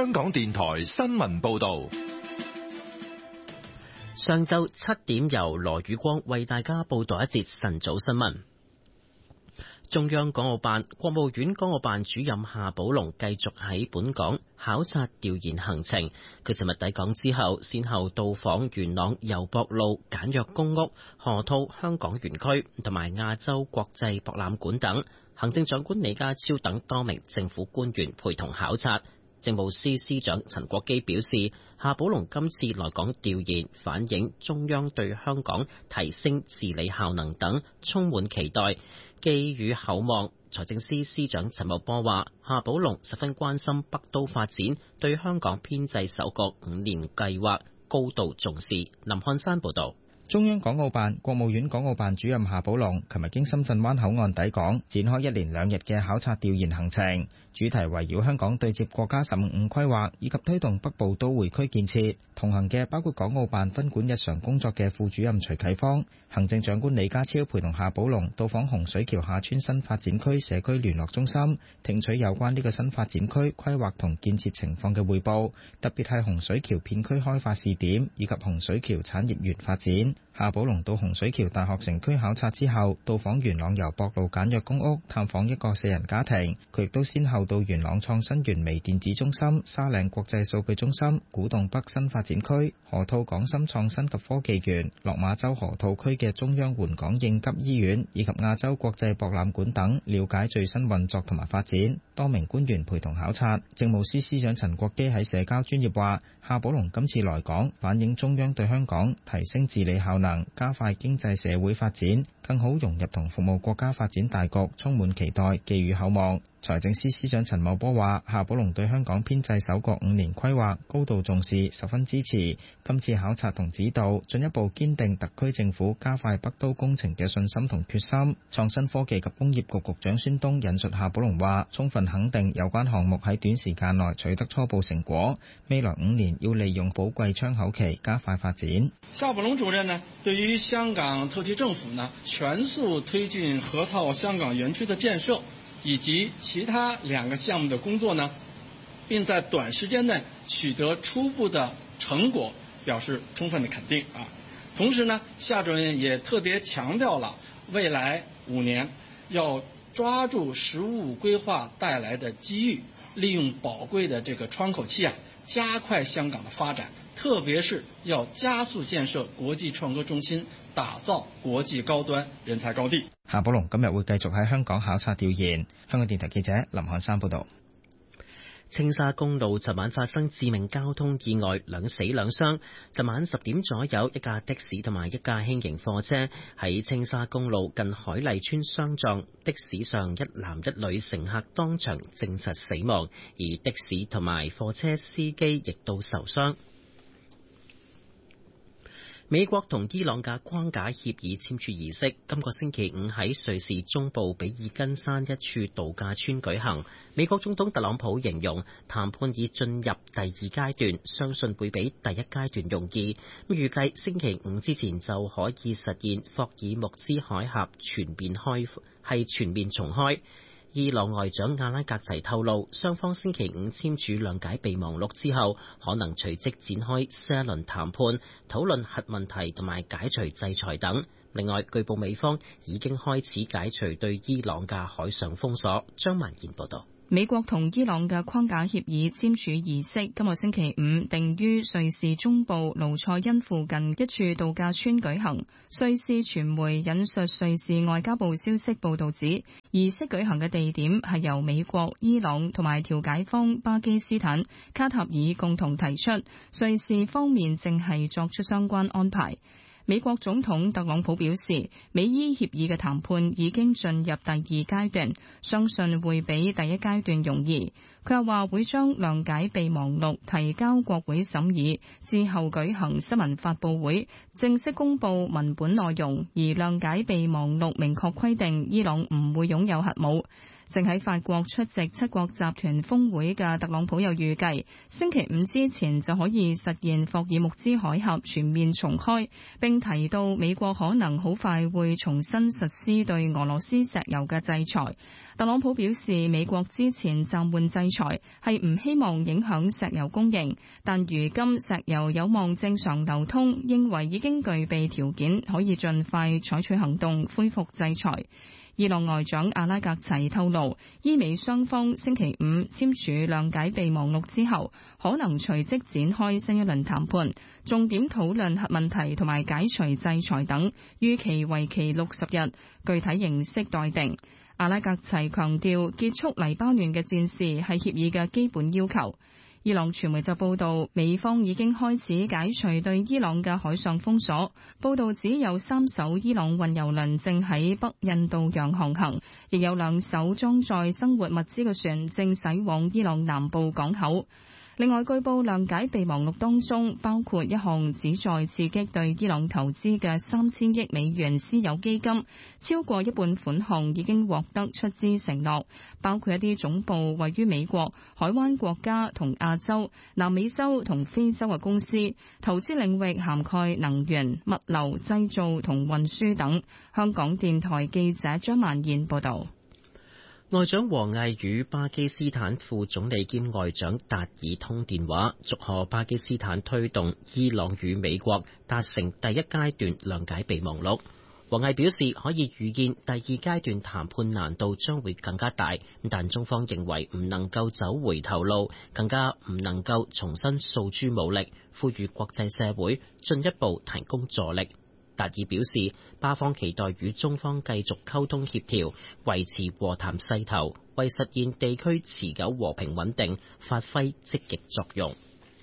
香港電台新聞報道。 上晝7點，由羅宇光為大家報道一節晨早新聞。中央港澳辦、國務院港澳辦主任夏寶龍繼續喺本港考察調研行程。佢尋日抵港之後，先後到訪元朗油博路簡約公屋、河套香港園區同埋亞洲國際博覽館等。行政長官李家超等多名政府官員陪同考察。政務司司長陳國基表示，夏寶龍今次來港調研，反映中央對香港提升治理效能等充滿期待，寄予厚望。財政司司長陳茂波話，夏寶龍十分關心北都發展，對香港編制首個5年計劃高度重視。林漢山報道。 中央港澳辦、國務院港澳辦主任夏寶龍琴日經深圳灣口岸抵港，展開1連2日嘅考察調研行程，主題圍繞香港對接國家15五規劃以及推動北部都會區建設。同行嘅包括港澳辦分管日常工作嘅副主任徐啟芳，行政長官李家超陪同夏寶龍到訪洪水橋廈村新發展區社區聯絡中心，聽取有關呢個新發展區規劃同建設情況嘅匯報，特別係洪水橋片區開發試點以及洪水橋產業園發展。夏寶龍到洪水橋大學城區考察之後，到訪元朗油博路簡約公屋，探訪一個4人家庭。佢亦都先後到元朗創新園微電子中心、沙嶺國際數據中心、古洞北新發展區、河套港深創新及科技園、落馬洲河套區嘅中央援港應急醫院以及亞洲國際博覽館等，了解最新運作同埋發展。多名官員陪同考察。政務司司長陳國基喺社交專頁話，夏寶龍今次來港，反映中央對香港提升治理效能、加快經濟社會發展、更好融入同服務國家發展大局充滿期待，寄予厚望。財政司司長陳茂波話，夏寶龍對香港編制首個5年規劃高度重視，十分支持。今次考察同指導，進一步堅定特區政府加快北都工程嘅信心同決心。創新科技及工業局局長孫東引述夏寶龍話，充分肯定有關項目喺短時間內取得初步成果，未來5年要利用寶貴窗口期加快發展。 夏寶龍主任呢，對於香港特區政府呢，全速推進河套香港園區的建設以及其他2個項目的工作呢，並在短時間內取得初步的成果，表示充分的肯定啊。同時呢，夏主任也特別強調了未來5年要抓住“十五”規劃帶來的機遇，利用寶貴的這個窗口期啊，加快香港的發展，特別是要加速建設國際創科中心，打造國際高端人才高地。 夏寶龍今日會繼續喺香港考察調研。香港電台記者林漢山報道。 青沙公路昨晚發生致命交通意外，2死2傷。昨晚10點左右，一架的士同埋一架輕型貨車喺青沙公路近海麗村相撞，的士上1男1女乘客當場證實死亡，而的士同埋貨車司機亦都受傷。美國同伊朗嘅框架協議簽署儀式今個星期5喺瑞士中部比爾根山一處度假村舉行。美國總統特朗普形容談判已進入第2階段，相信會比第1階段容易。預計星期5之前就可以實現霍爾木茲海峽全面重開。伊朗外長阿拉格齊透露，雙方星期5簽署諒解備忘錄之後，可能隨即展開新一輪談判，討論核問題同埋解除制裁等。另外，據報美方已經開始解除對伊朗嘅海上封鎖。張曼燕報道。 美國同伊朗嘅框架協議簽署儀式今個星期5定於瑞士中部盧塞恩附近一處度假村舉行。瑞士傳媒引述瑞士外交部消息報道指，儀式舉行嘅地點係由美國、伊朗同埋調解方巴基斯坦、卡塔爾共同提出，瑞士方面正係作出相關安排。美國總統特朗普表示，美伊協議嘅談判已經進入第2階段，相信會比第1階段容易。佢又話會將諒解備忘錄提交國會審議，之後舉行新聞發佈會，正式公佈文本內容。而諒解備忘錄明確規定伊朗唔會擁有核武。 正喺法國出席七國集團峰會嘅特朗普又預計，星期五之前就可以實現霍爾木茲海峽全面重開，並提到美國可能好快會重新實施對俄羅斯石油嘅制裁。特朗普表示，美國之前暫緩制裁係唔希望影響石油供應，但如今石油有望正常流通，認為已經具備條件可以盡快採取行動恢復制裁。伊朗外長阿拉格齊透露，伊美雙方星期五簽署諒解備忘錄之後，可能隨即展開新一輪談判，重點討論核問題同埋解除制裁等，預期為期60日，具體形式待定。阿拉格齊強調，結束黎巴嫩嘅戰事係協議嘅基本要求。伊朗傳媒就報道，美方已經開始解除對伊朗嘅海上封鎖。報道指有3艘伊朗運油輪正喺北印度洋航行，亦有2艘裝載生活物資嘅船正駛往伊朗南部港口。另外，據報諒解備忘錄當中包括一項旨在刺激對伊朗投資嘅3000億美元私有基金，超過一半款項已經獲得出資承諾，包括一啲總部位於美國、海灣國家同亞洲、南美洲同非洲嘅公司，投資領域涵蓋能源、物流、製造同運輸等。香港電台記者張曼燕報導。 外長王毅與巴基斯坦副總理兼外長達爾通電話，祝賀巴基斯坦推動伊朗與美國達成第一階段諒解備忘錄。王毅表示，可以預見第二階段談判難度將會更加大，但中方認為唔能夠走回頭路，更加唔能夠重新訴諸武力，呼籲國際社會進一步提供助力。達爾表示，巴方期待與中方繼續溝通協調，維持和談勢頭，為實現地區持久和平穩定發揮積極作用。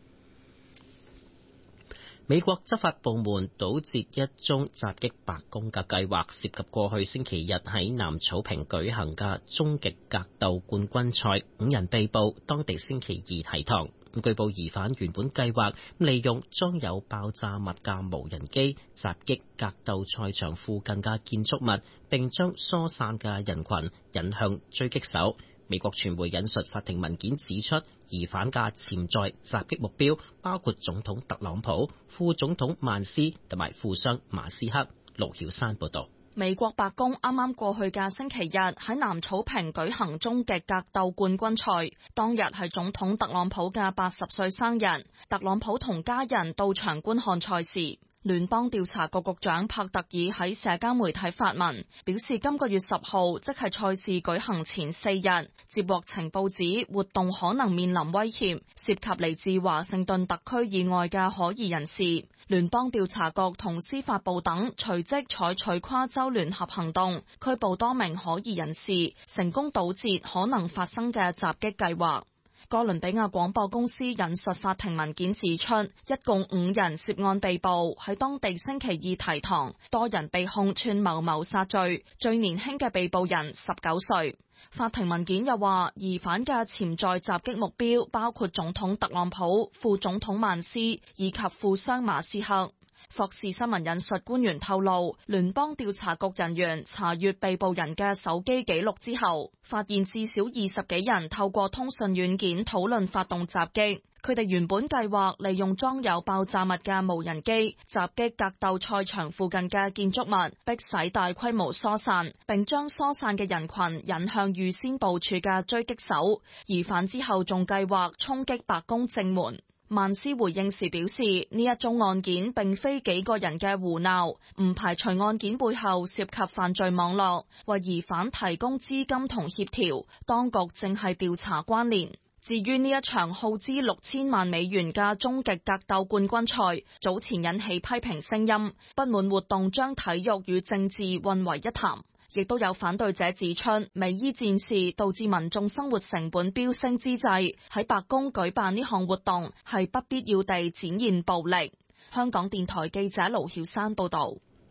美國執法部門堵截一宗襲擊白宮嘅計劃，涉及過去星期日喺南草坪舉行嘅終極格鬥冠軍賽，5人被捕，當地星期二提堂。據報疑犯原本計劃利用裝有爆炸物嘅無人機襲擊格鬥賽場附近嘅建築物，並將疏散嘅人群引向狙擊手。美國傳媒引述法庭文件指出，疑犯嘅潛在襲擊目標包括總統特朗普、副總統曼斯同埋富商馬斯克。盧曉山報道。 美國白宮啱啱過去嘅星期日喺南草坪舉行終極格鬥冠軍賽，當日係總統特朗普嘅80歲生日，特朗普同家人到場觀看賽事。聯邦調查局局長帕特爾喺社交媒體發文，表示今個月10號，即係賽事舉行前4日，接獲情報指活動可能面臨威脅，涉及嚟自華盛頓特區以外嘅可疑人士。聯邦調查局同司法部等隨即採取跨州聯合行動，拘捕多名可疑人士，成功堵截可能發生嘅襲擊計劃。哥倫比亞廣播公司引述法庭文件指出，一共5人涉案被捕，喺當地星期二提堂，多人被控串謀謀殺罪，最年輕嘅被捕人19歲。法庭文件又話，疑犯嘅潛在襲擊目標包括總統特朗普、副總統曼斯以及富商馬斯克。霍士新聞引述官員透露，聯邦調查局人員查閱被捕人嘅手機記錄之後，發現至少20幾人透過通訊軟件討論發動襲擊。佢哋原本計劃利用裝有爆炸物嘅無人機襲擊格鬥賽場附近嘅建築物，迫使大規模疏散，並將疏散嘅人群引向預先部署嘅狙擊手。疑犯之後仲計劃衝擊白宮正門。曼斯回應時表示，呢一宗案件並非幾個人嘅胡鬧，唔排除案件背後涉及犯罪網絡，為疑犯提供資金同協調，當局正係調查關聯。至於呢一場耗資6000萬美元嘅終極格鬥冠軍賽，早前引起批評聲音，不滿活動將體育與政治混為一談。亦都有反對者指出，美伊戰事導致民眾生活成本飆升之際，喺白宮舉辦呢項活動係不必要地展現暴力。香港電台記者盧曉山報導。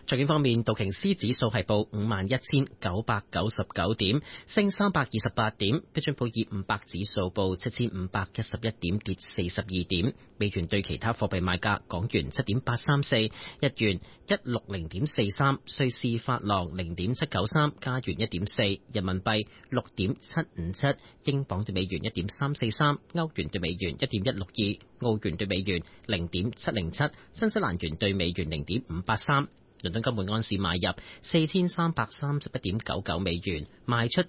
財經方面，道瓊斯指數係報51,999點，升328點；標準普爾500指數報7,511點，跌42點。美元對其他貨幣賣價：港元7.834，日元160.43，瑞士法郎0.793，加元1.4，人民幣6.757，英鎊對美元1.343，歐元對美元1.162，澳元對美元0.707，新西蘭元對美元0.583。倫敦金每安士買入4331.99美元，賣出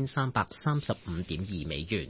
4335.2美元。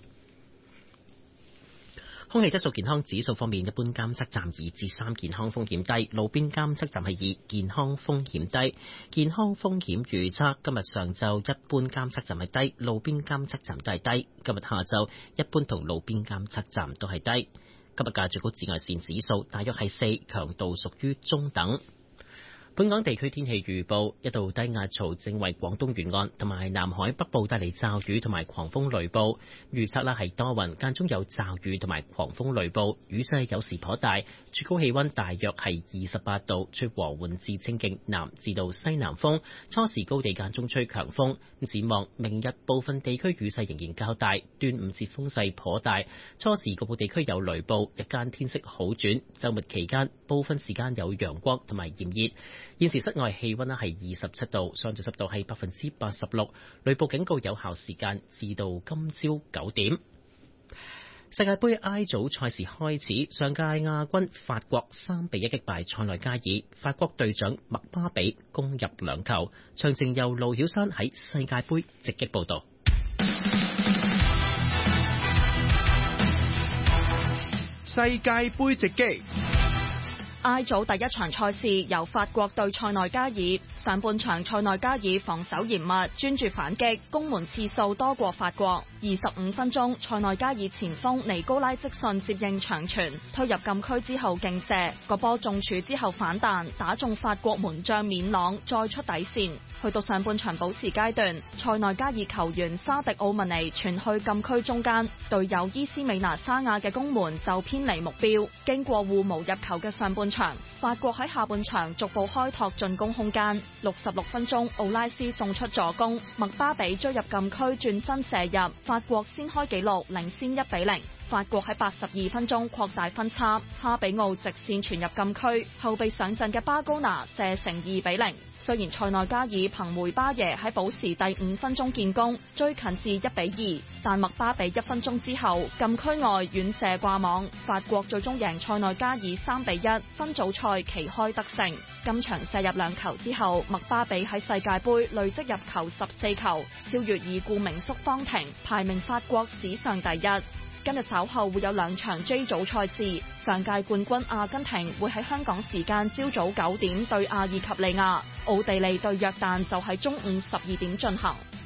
空氣質素健康指數方面，一般監測站2至3，健康風險低；路邊監測站係2，健康風險低。健康風險預測今日上晝一般監測站係低，路邊監測站都係低。今日下晝一般同路邊監測站都係低。今日嘅最高紫外線指數大約係4，強度屬於中等。本港地區天氣預報，一道低壓槽正為廣東沿岸同埋南海北部帶嚟驟雨同埋狂風雷暴。預測係多雲，間中有驟雨同埋狂風雷暴，雨勢有時頗大，最高氣溫大約係28度，吹和緩至清勁南至到西南風，初時高地間中吹強風。展望明日部分地區雨勢仍然較大，端午節風勢頗大，初時局部地區有雷暴，日間天色好轉，週末期間部分時間有陽光同埋炎熱。現時室外氣溫係27度，相對濕度係86%，雷暴警告有效時間至到今朝9點。世界盃 I 組賽事開始，上屆亞軍法國3-1擊敗塞內加爾，法國隊長麥巴比攻入2球。詳情由盧曉山喺世界盃直擊報導。 世界盃直擊。 I 組第一場賽事由法國對塞內加爾，上半場塞內加爾防守嚴密，專注反擊，攻門次數多過法國。25分鐘，塞內加爾前鋒尼高拉積遜接應長傳，推入禁區之後勁射，個波中柱之後反彈，打中法國門將免朗，再出底線。去到上半場補時階段，塞內加爾球員沙迪奧文尼傳去禁區中間，隊友伊斯美拿沙亞嘅攻門就偏離目標。經過互無入球嘅上半場，法國喺下半場逐步開拓進攻空間。66分鐘，奧拉斯送出助攻，麥巴比追入禁區轉身射入，法國先開紀錄，領先1-0。法國喺82分鐘擴大分差，哈比奧直線傳入禁區，後備上陣嘅巴高拿射成2-0。雖然塞內加爾憑梅巴耶喺補時第5分鐘建功，追近至1-2，但麥巴比1分鐘之後禁區外遠射掛網，法國最終贏塞內加爾3-1，分組賽旗開得勝。今場射入2球之後，麥巴比喺世界盃累積入球14球，超越已故名宿方婷，排名法國史上第一。今日稍後會有2場 J 組賽事，上屆冠軍阿根廷會喺香港時間朝早9點對阿爾及利亞，奧地利對約旦就喺中午12點進行。